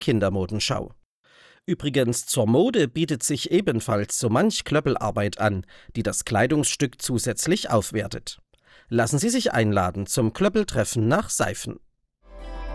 Kindermodenschau. Übrigens, zur Mode bietet sich ebenfalls so manch Klöppelarbeit an, die das Kleidungsstück zusätzlich aufwertet. Lassen Sie sich einladen zum Klöppeltreffen nach Seifen.